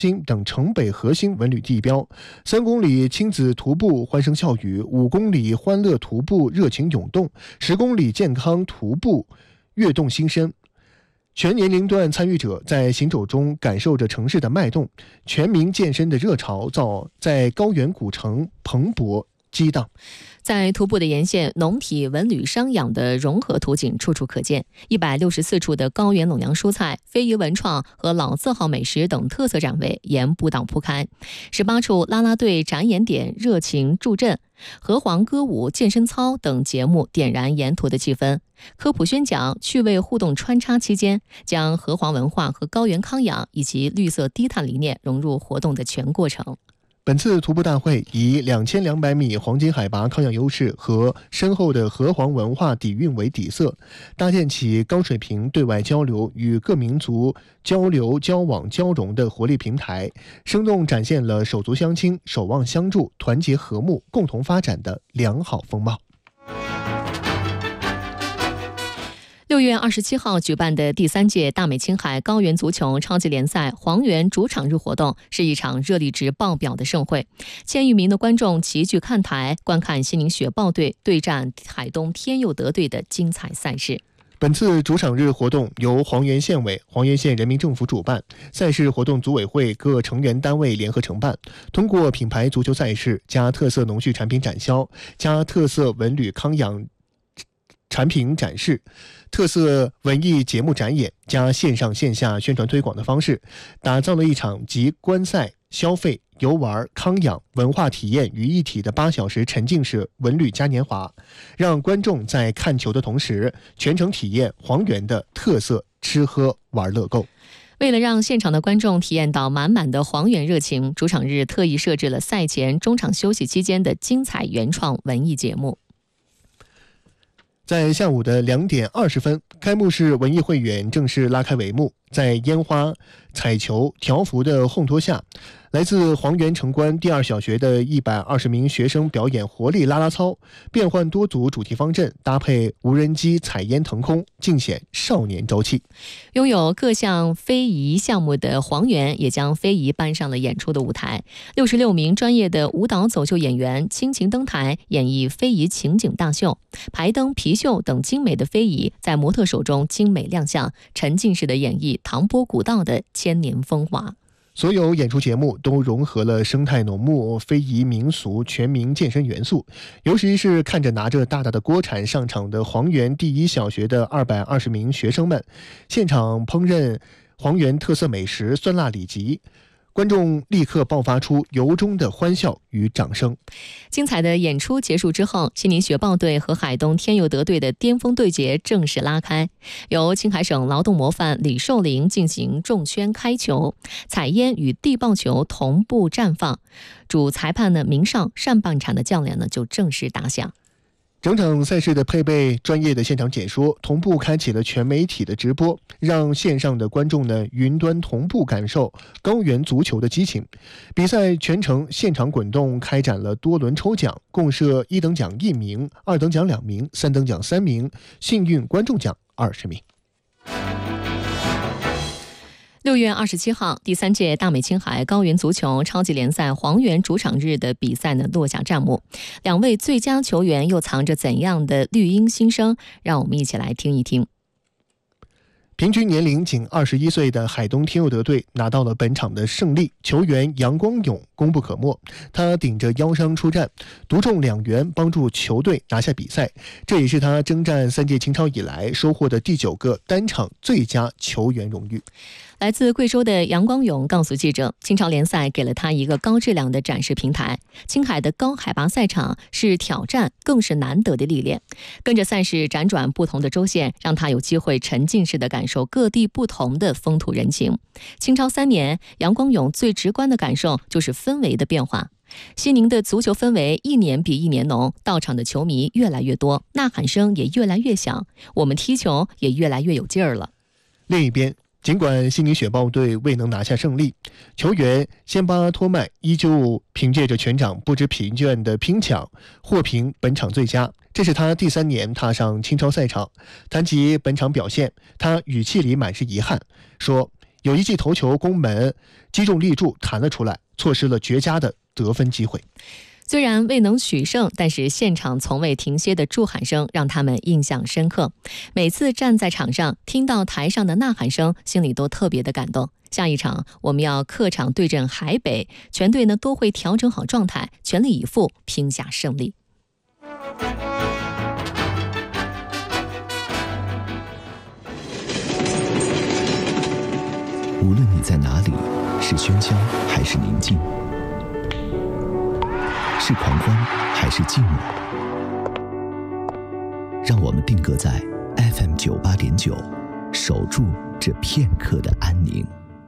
等城北核心文旅地标，3公里亲子徒步欢声笑语，5公里欢乐徒步热情涌动，10公里健康徒步跃动心身。全年龄段参与者在行走中感受着城市的脉动，全民健身的热潮在高原古城蓬勃激荡。 在徒步的沿线，农体文旅商养的融合图景处处可见，164处的高原陇粮蔬菜、非遗文创和老字号美食等特色展位沿步道铺开，18处啦啦队展演点热情助阵，河黄歌舞、健身操等节目点燃沿途的气氛。科普宣讲、趣味互动穿插期间，将河黄文化和高原康养以及绿色低碳理念融入活动的全过程。 本次徒步大会以2200米黄金海拔康养优势和深厚的河黄文化底蕴为底色，搭建起高水平对外交流与各民族交流交往交融的活力平台，生动展现了手足相亲、守望相助、团结和睦、共同发展的良好风貌。 6月27号举办的第3届大美青海高原足球超级联赛黄原主场日活动是一场热力值爆表的盛会，1000余名的观众齐聚看台，观看西宁雪豹队对战海东天佑德队的精彩赛事。 本次主场日活动由黄原县委、黄原县人民政府主办，赛事活动组委会各成员单位联合承办。通过品牌足球赛事加特色农畜产品展销加特色文旅康养产品展示、特色文艺节目展演加线上线下宣传推广的方式，打造了一场集观赛、消费、游玩、康养、文化体验于一体的8小时沉浸式文旅嘉年华，让观众在看球的同时全程体验黄原的特色吃喝玩乐购。 为了让现场的观众体验到满满的黄原热情，主场日特意设置了赛前、中场休息期间的精彩原创文艺节目。 在下午的2点20分，开幕式文艺汇演正式拉开帷幕。在烟花、彩球、条幅的烘托下，来自黄原城关第2小学的120名学生表演活力啦啦操，变换多组主题方阵，搭配无人机采烟腾空，尽显少年朝气。 拥有各项非遗项目的黄原也将非遗搬上了演出的舞台，66名专业的舞蹈走秀演员倾情登台，演绎非遗情景大秀，排灯、皮绣等精美的非遗在模特手中精美亮相，沉浸式的演绎唐波古道的千年风华。 所有演出节目都融合了生态农牧、非遗民俗、全民健身元素，尤其是看着拿着大大的锅铲上场的黄原第1小学的220名学生们，现场烹饪黄原特色美食酸辣里脊，观众立刻爆发出由衷的欢笑与掌声。 精彩的演出结束之后，西宁雪豹队和海东天佑德队的巅峰对决正式拉开，由青海省劳动模范李寿林进行重圈开球，彩烟与地爆球同步绽放，主裁判明少上半场的较量就正式打响。 整场赛事的配备、专业的现场解说，同步开启了全媒体的直播，让线上的观众云端同步感受高原足球的激情。比赛全程现场滚动，开展了多轮抽奖，共设1等奖1名、2等奖2名、3等奖3名，幸运观众奖20名。 6月27号，第3届大美青海高原足球超级联赛黄原主场日的比赛落下战幕。2位最佳球员又藏着怎样的绿茵新生？让我们一起来听一听。 平均年龄仅21岁的海东天佑德队拿到了本场的胜利，球员杨光勇功不可没，他顶着腰伤出战，独中2元帮助球队拿下比赛，这也是他征战3届青超以来收获的第9个单场最佳球员荣誉。 来自贵州的杨光勇告诉记者，青超联赛给了他一个高质量的展示平台，青海的高海拔赛场是挑战，更是难得的历练。跟着赛事辗转不同的州县，让他有机会沉浸式的感受各地不同的风土人情。青超3年，杨光勇最直观的感受就是氛围的变化。西宁的足球氛围一年比一年浓，到场的球迷越来越多，呐喊声也越来越响，我们踢球也越来越有劲儿了。 另一边，尽管西宁雪豹队未能拿下胜利，球员先巴托麦依旧凭借着全场不知疲倦的拼抢，获评本场最佳。这是他第3年踏上青超赛场。谈及本场表现，他语气里满是遗憾，说有一记头球攻门击中立柱弹了出来，错失了绝佳的得分机会。 虽然未能取胜，但是现场从未停歇的祝喊声让他们印象深刻。每次站在场上，听到台上的呐喊声，心里都特别的感动。下一场我们要客场对阵海北，全队呢都会调整好状态，全力以赴拼下胜利。 无论你在哪里，是喧嚣还是宁静，是狂欢还是寂寞，让我们定格在 FM 98.9，守住这片刻的安宁。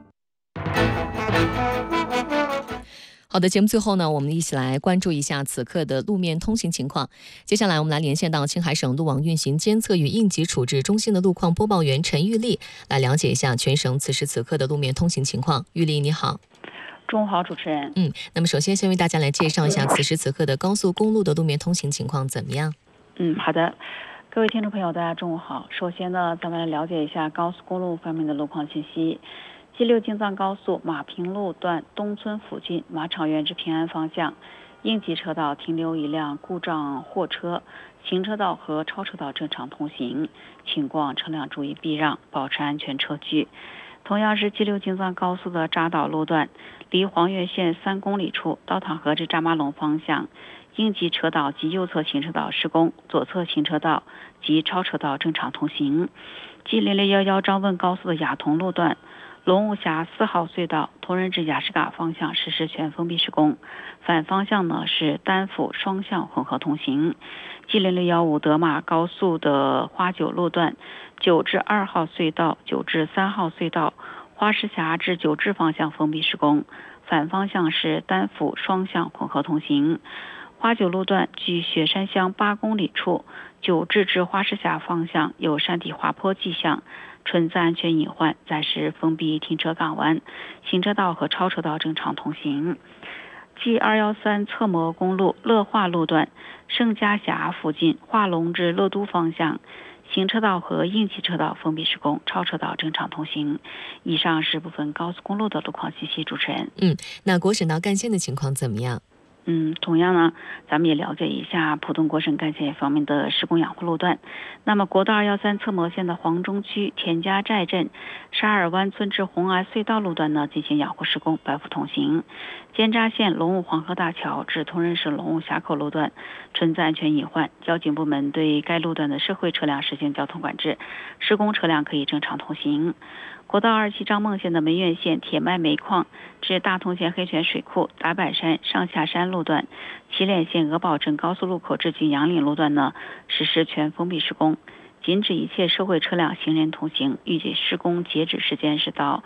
好的，节目最后呢，我们一起来关注一下此刻的路面通行情况。接下来我们来连线到青海省路网运行监测与应急处置中心的路况播报员陈玉丽，来了解一下全省此时此刻的路面通行情况。玉丽你好。 中午好，主持人。 那么首先先为大家来介绍一下此时此刻的高速公路的路面通行情况怎么样？ 好的，各位听众朋友，大家中午好。首先呢，咱们来了解一下高速公路方面的路况信息。G6京藏高速马平路段东村附近马场园至平安方向，应急车道停留一辆故障货车，行车道和超车道正常通行，请过往车辆注意避让，保持安全车距。同样是G6京藏高速的扎岛路段，离黄岳县3公里处稻塘河至扎马龙方向，应急车道及右侧行车道施工，左侧行车道及超车道正常通行。G0011张汶高速的雅同路段，龙武峡4号隧道同仁至雅士嘎方向实施全封闭施工，反方向呢是单辅双向混合通行。G0015德马高速的花九路段9至2号隧道、9至3号隧道花石峡至九至方向封闭施工，反方向是单辅双向混合通行。花九路段距雪山乡8公里处9至花石峡方向有山体滑坡迹象，存在安全隐患，暂时封闭停车港湾，行车道和超车道正常通行。G213侧磨公路乐化路段盛嘉峡附近化龙至乐都方向，行车道和应急车道封闭施工，超车道正常通行。以上是部分高速公路的路况信息，主持人。 那国省道干线的情况怎么样？ 同样呢，咱们也了解一下浦东国省干线方面的施工养护路段。那么国道213侧磨线的黄中区田家寨镇沙尔湾村至红崖隧道路段呢进行养护施工，白幅通行。监扎线龙武黄河大桥至同仁市龙武峡口路段存在安全隐患，交警部门对该路段的社会车辆实行交通管制，施工车辆可以正常通行。国道27张孟县的梅苑县铁脉煤矿至大同县黑泉水库达柏山上下山路段，祁连县鹅堡镇高速路口至景阳岭路段呢实施全封闭施工，禁止一切社会车辆行人通行，预计施工截止时间是到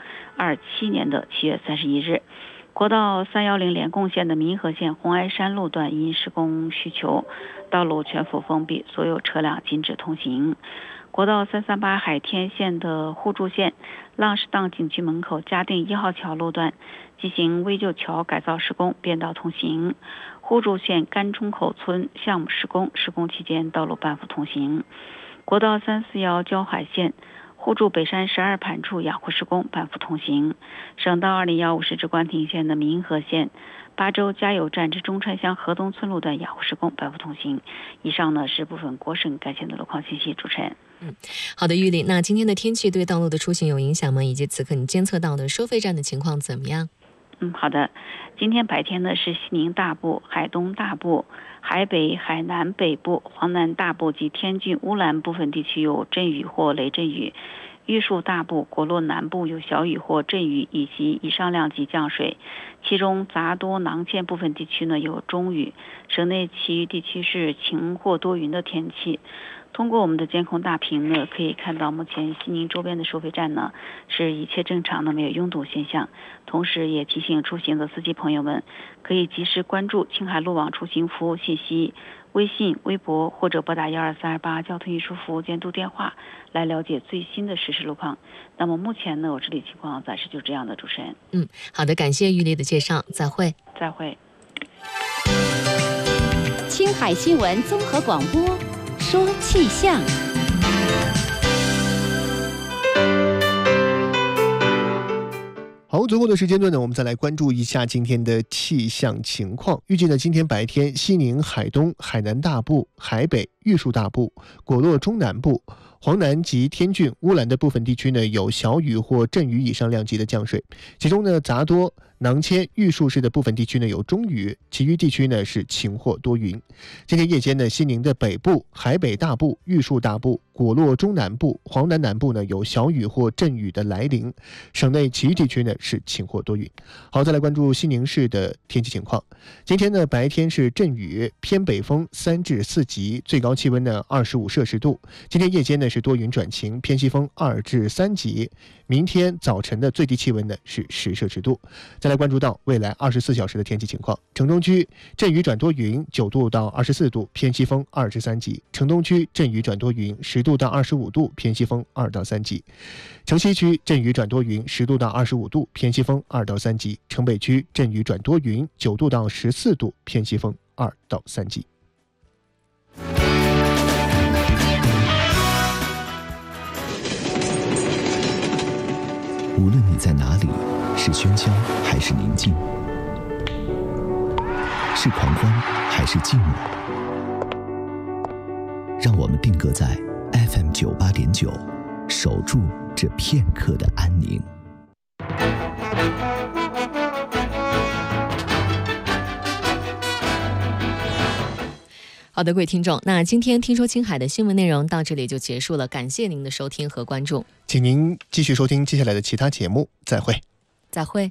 27年的7月31日。国道310连贡县的民和县红崖山路段因施工需求，道路全幅封闭，所有车辆禁止通行。国道338海天县的互助县浪士荡景区门口嘉定1号桥路段进行危旧桥改造施工，变道通行。互助县甘冲口村项目施工，施工期间道路半幅通行。国道341交海县互助北山12盘处养护施工，半幅通行。省道2015市至官亭县的民和县巴州加油站至中川乡河东村路段养护施工，半幅通行。以上呢是部分国省干线的路况信息，主持人。 好的，玉丽，那今天的天气对道路的出行有影响吗？以及此刻你监测到的收费站的情况怎么样？ 好的，今天白天呢是西宁大部、海东大部、海北、海南北部、黄南大部及天津、乌兰部分地区有阵雨或雷阵雨，玉树大部、果洛南部有小雨或阵雨以及以上量级降水，其中杂多囊谦部分地区呢有中雨，省内其余地区是晴或多云的天气。通过我们的监控大屏呢，可以看到目前西宁周边的收费站呢是一切正常的，没有拥堵现象。同时也提醒出行的司机朋友们，可以及时关注青海路网出行服务信息，微信、微博或者拨打12428交通运输服务监督电话来了解最新的实时路况。那么目前呢，我这里情况暂时就这样的，主持人。 好的，感谢玉丽的介绍，再会。 再会。 青海新闻综合广播，说气象。 好，最后的时间段呢，我们再来关注一下今天的气象情况。预计呢，今天白天，西宁、海东、海南大部、海北、玉树大部、果洛中南部、黄南及天峻、乌兰的部分地区呢，有小雨或阵雨以上量级的降水。其中呢，杂多、囊谦、玉树市的部分地区呢有中雨，其余地区呢是晴或多云。今天夜间呢，西宁的北部、海北大部、玉树大部、果洛中南部、黄南南部呢有小雨或阵雨的来临，省内其余地区呢是晴或多云。好，再来关注西宁市的天气情况。今天呢，白天是阵雨，偏北风3至4级，最高气温呢25摄氏度。今天夜间呢是多云转晴，偏西风2至3级。明天早晨的最低气温呢是10摄氏度。再来关注到未来24小时的天气情况。城中区阵雨转多云，9度到24度，偏西风2至3级。城东区阵雨转多云，10度到25度，偏西风2到3级。城西区阵雨转多云，10度到25度，偏西风2到3级。城北区阵雨转多云，9度到14度，偏西风2到3级。 无论你在哪里，是喧嚣还是宁静，是狂欢还是静默，让我们定格在 FM 98.9，守住这片刻的安宁。 好的，各位听众，那今天听说青海的新闻内容到这里就结束了，感谢您的收听和关注， 请您继续收听接下来的其他节目，再会。 再会。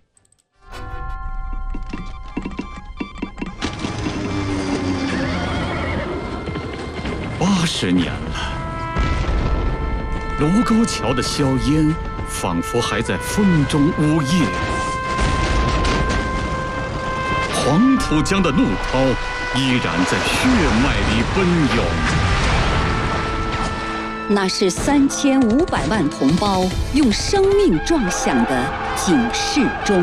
80年了，卢沟桥的硝烟仿佛还在风中呜咽，黄浦江的怒涛依然在血脉里奔涌。 那是3500万同胞用生命撞响的警示钟。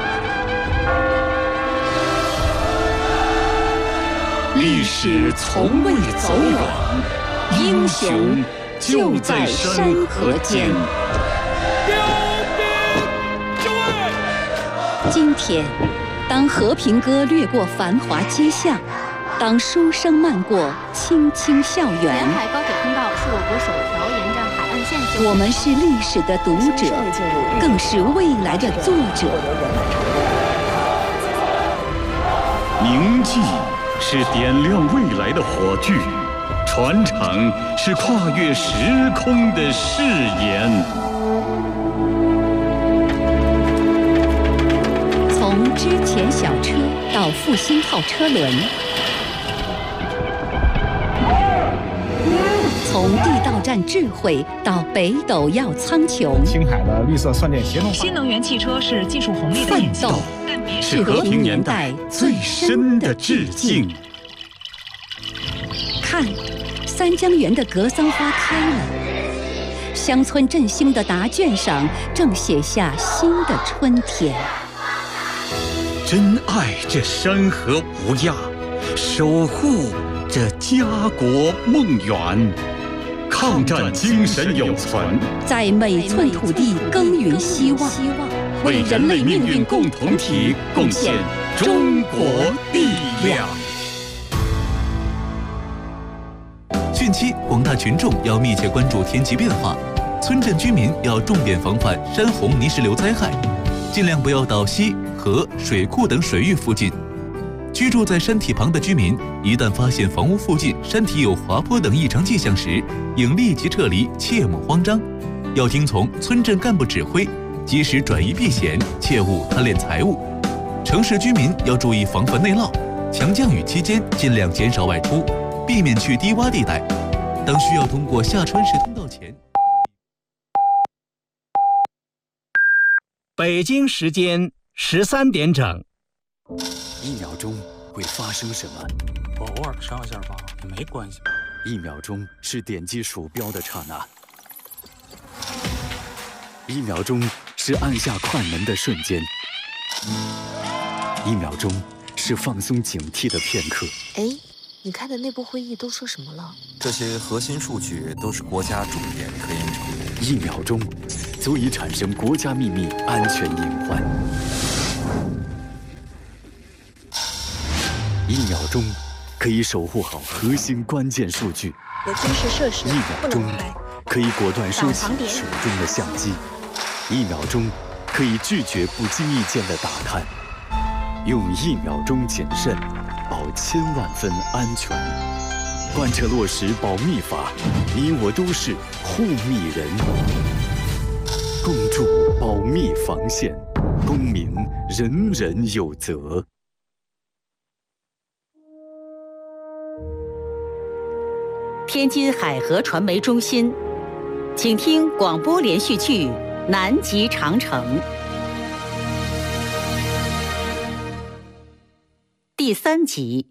历史从未走远，英雄就在山河间。 今天，当和平歌掠过繁华街巷，当书声漫过青青校园， 沿海高铁通道是我国首条沿着海岸线修。 我们是历史的读者，更是未来的作者。 铭记是点亮未来的火炬，传承是跨越时空的誓言。 从之前小车到复兴号车轮，从地道战智慧到北斗耀苍穹， 青海的绿色算电协同新能源汽车是技术红利的奋斗是和平年代最深的致敬。 看，三江源的格桑花开了，乡村振兴的答卷上正写下新的春天。 珍爱这山河无恙，守护这家国梦圆，抗战精神永存， 在每寸土地耕耘希望， 为人类命运共同体贡献中国力量。 汛期，广大群众要密切关注天气变化，村镇居民要重点防范山洪泥石流灾害，尽量不要到溪、河、水库等水域附近。居住在山体旁的居民，一旦发现房屋附近山体有滑坡等异常迹象时，应立即撤离，切莫慌张。要听从村镇干部指挥，及时转移避险，切勿贪恋财物。城市居民要注意防范内涝，强降雨期间尽量减少外出，避免去低洼地带。当需要通过下川石通道前， 北京时间13点整。 1秒钟会发生什么？ 我偶尔上下吧，也没关系。 1秒钟是点击鼠标的刹那，1秒钟是按下快门的瞬间，1秒钟是放松警惕的片刻。 哎，你开的内部会议都说什么了？ 这些核心数据都是国家重点科研成果。 1秒钟， 足以产生国家秘密安全隐患。1秒钟可以守护好核心关键数据， 有军事设施 1秒钟可以果断收起手中的相机，1秒钟可以拒绝不经意间的打探。用1秒钟谨慎，保1000万分安全。贯彻落实保密法，你我都是护密人。共筑保密防线，公民人人有责。 天津海河传媒中心，请听广播连续剧《南极长城》第3集。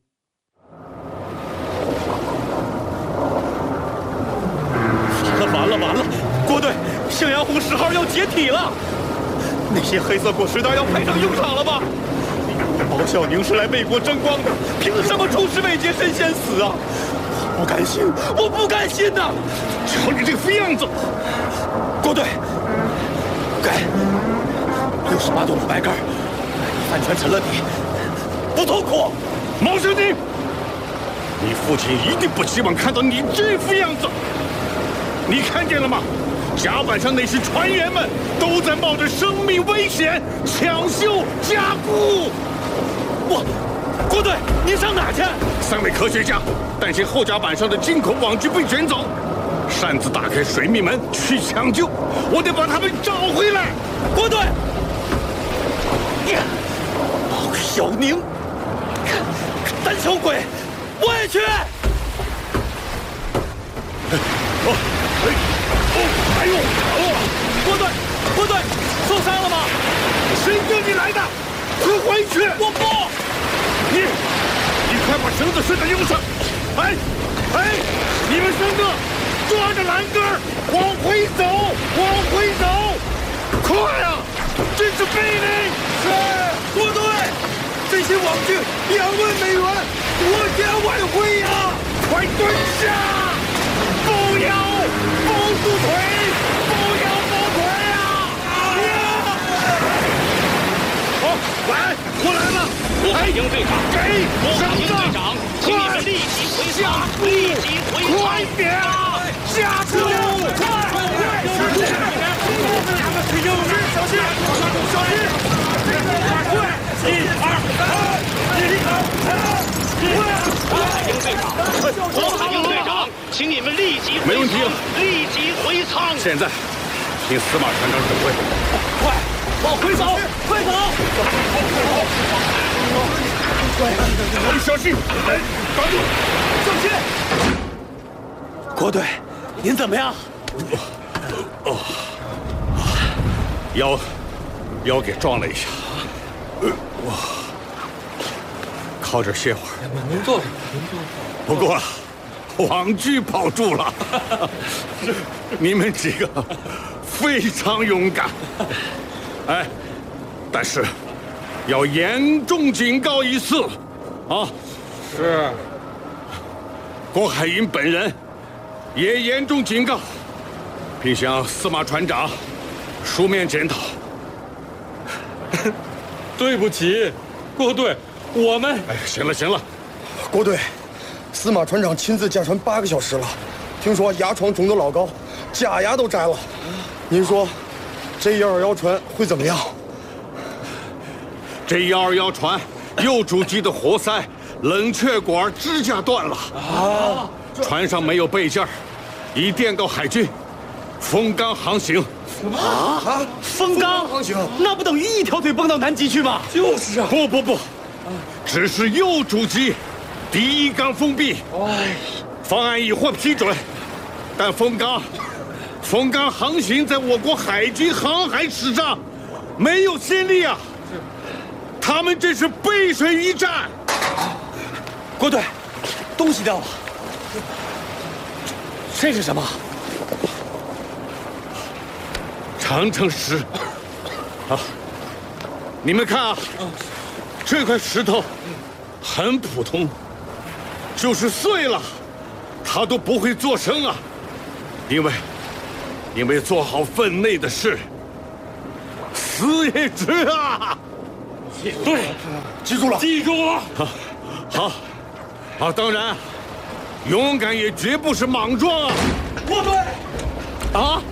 完了！郭队，向阳红10号要解体了，那些黑色果实弹要派上用场了吧？包孝宁是来为国争光的，凭什么出师未捷身先死啊？我不甘心呐！瞧你这个飞样子！郭队，该68度的白杆，饭全沉了底，不痛苦。毛兄弟，你父亲一定不希望看到你这副样子。你看见了吗？甲板上那些船员们都在冒着生命危险抢修加固。郭队，你上哪去？3位科学家担心后甲板上的进口网具被卷走，擅自打开水密门去抢救，我得把他们找回来。郭队，毛小宁，胆小鬼，我也去。哎呦！郭队，受伤了吗？谁跟你来的？快回去！我不！你快把绳子顺在腰上！哎，你们3个抓着栏杆往回走！快啊！这是命令！是郭队，这些网具2万美元，国家外汇呀！快蹲下！不要抱住腿！来，我来了！ 国海鹰队长，国海鹰队长，请你们立即回舱， 快点啊！下车！快！小心！ 国海鹰队长，请你们立即没问题了， 立即回舱。 现在听司马船长指挥，快！往回走，快走！小心！挡住！小心！郭队，您怎么样？腰给撞了一下。靠这歇会儿。 您坐着， 不过，网具保住了。你们几个非常勇敢。哎，但是要严重警告一次，啊！是。郭海银本人也严重警告，并向司马船长书面检讨。 对不起，郭队，我们…… 哎，行了， 郭队，司马船长亲自驾船8个小时了，听说牙床肿得老高，假牙都摘了。您说？这121船会怎么样？ 这121船右主机的活塞、冷却管支架断了啊！船上没有备件，已电告海军，封缸航行。 什么？封缸航行？那不等于一条腿蹦到南极去吗？就是啊！ 不，只是右主机第1缸封闭。方案已获批准，但封缸航行在我国海军航海史上没有先例啊！他们这是背水一战。 郭队，东西掉了，这是什么？ 长城石。啊，你们看啊，这块石头很普通，就是碎了，它都不会作声啊，因为因为做好分内的事，死也值啊！对， 记住了， 记住了。好，当然，勇敢也绝不是莽撞啊！ 过队。